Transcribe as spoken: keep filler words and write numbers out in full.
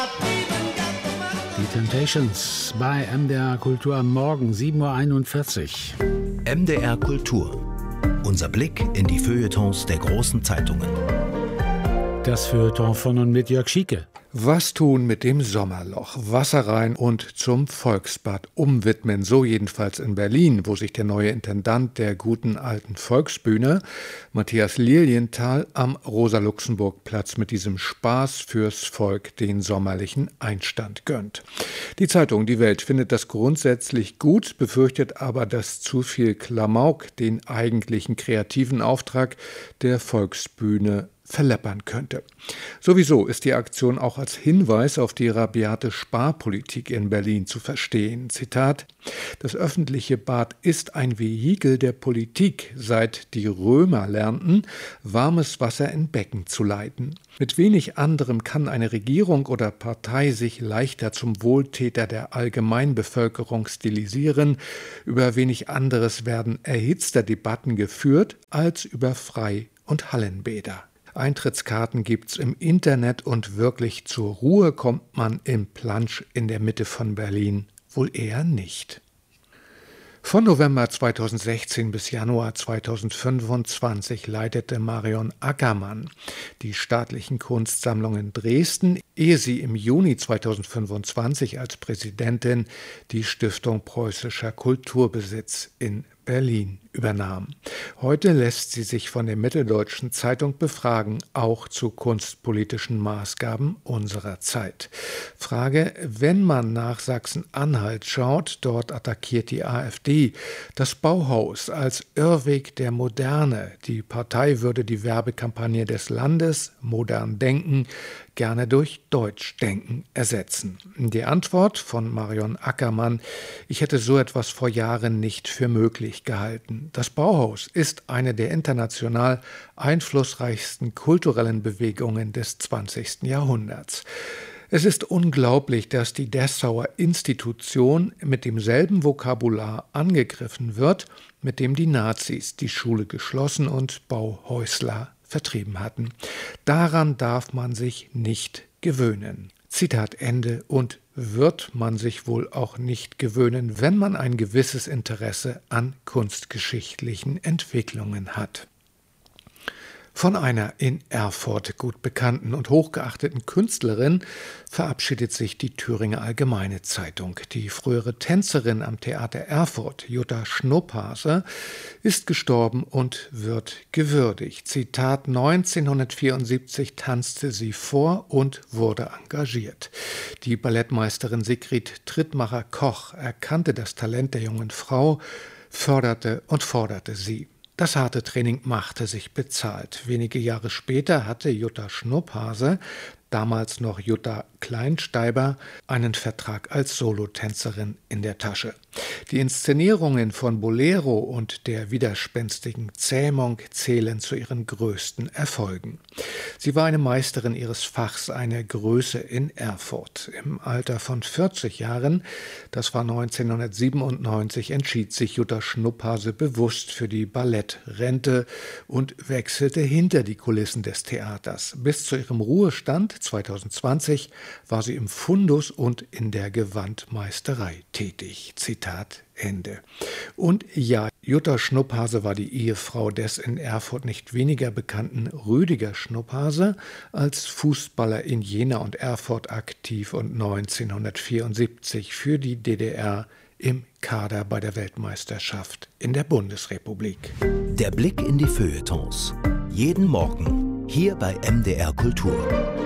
Die Temptations bei M D R Kultur am Morgen, sieben Uhr einundvierzig. M D R Kultur. Unser Blick in die Feuilletons der großen Zeitungen. Das Feuilleton von und mit Jörg Schieke. Was tun mit dem Sommerloch? Wasser rein und zum Volksbad umwidmen. So jedenfalls in Berlin, wo sich der neue Intendant der guten alten Volksbühne, Matthias Lilienthal, am Rosa-Luxemburg-Platz mit diesem Spaß fürs Volk den sommerlichen Einstand gönnt. Die Zeitung Die Welt findet das grundsätzlich gut, befürchtet aber, dass zu viel Klamauk den eigentlichen kreativen Auftrag der Volksbühne verleppern könnte. Sowieso ist die Aktion auch als Hinweis auf die rabiate Sparpolitik in Berlin zu verstehen. Zitat: Das öffentliche Bad ist ein Vehikel der Politik, seit die Römer lernten, warmes Wasser in Becken zu leiten. Mit wenig anderem kann eine Regierung oder Partei sich leichter zum Wohltäter der Allgemeinbevölkerung stilisieren. Über wenig anderes werden erhitzter Debatten geführt als über Frei- und Hallenbäder. Eintrittskarten gibt's im Internet und wirklich zur Ruhe kommt man im Plansch in der Mitte von Berlin wohl eher nicht. Von November zweitausendsechzehn bis Januar zweitausendfünfundzwanzig leitete Marion Ackermann die staatlichen Kunstsammlungen Dresden, ehe sie im Juni zweitausendfünfundzwanzig als Präsidentin die Stiftung Preußischer Kulturbesitz in Berlin übernahm. Heute lässt sie sich von der Mitteldeutschen Zeitung befragen, auch zu kunstpolitischen Maßgaben unserer Zeit. Frage: Wenn man nach Sachsen-Anhalt schaut, dort attackiert die AfD das Bauhaus als Irrweg der Moderne. Die Partei würde die Werbekampagne des Landes Modern Denken gerne durch Deutschdenken ersetzen. Die Antwort von Marion Ackermann: Ich hätte so etwas vor Jahren nicht für möglich gehalten. Das Bauhaus ist eine der international einflussreichsten kulturellen Bewegungen des zwanzigsten Jahrhunderts. Es ist unglaublich, dass die Dessauer Institution mit demselben Vokabular angegriffen wird, mit dem die Nazis die Schule geschlossen und Bauhäusler vertrieben hatten. Daran darf man sich nicht gewöhnen. Zitat Ende. Und wird man sich wohl auch nicht gewöhnen, wenn man ein gewisses Interesse an kunstgeschichtlichen Entwicklungen hat. Von einer in Erfurt gut bekannten und hochgeachteten Künstlerin verabschiedet sich die Thüringer Allgemeine Zeitung. Die frühere Tänzerin am Theater Erfurt, Jutta Schnupphase, ist gestorben und wird gewürdigt. Zitat: neunzehnhundertvierundsiebzig tanzte sie vor und wurde engagiert. Die Ballettmeisterin Sigrid Trittmacher-Koch erkannte das Talent der jungen Frau, förderte und forderte sie. Das harte Training machte sich bezahlt. Wenige Jahre später hatte Jutta Schnupphase, damals noch Jutta Kleinsteiber, einen Vertrag als Solotänzerin in der Tasche. Die Inszenierungen von Bolero und der widerspenstigen Zähmung zählen zu ihren größten Erfolgen. Sie war eine Meisterin ihres Fachs, eine Größe in Erfurt. Im Alter von vierzig Jahren, das war neunzehnhundertsiebenundneunzig, entschied sich Jutta Schnupphase bewusst für die Ballettrente und wechselte hinter die Kulissen des Theaters. Bis zu ihrem Ruhestand zweitausendzwanzig war sie im Fundus und in der Gewandmeisterei tätig. Zitat Ende. Und ja, Jutta Schnupphase war die Ehefrau des in Erfurt nicht weniger bekannten Rüdiger Schnupphase, als Fußballer in Jena und Erfurt aktiv und neunzehnhundertvierundsiebzig für die D D R im Kader bei der Weltmeisterschaft in der Bundesrepublik. Der Blick in die Feuilletons. Jeden Morgen hier bei M D R Kultur.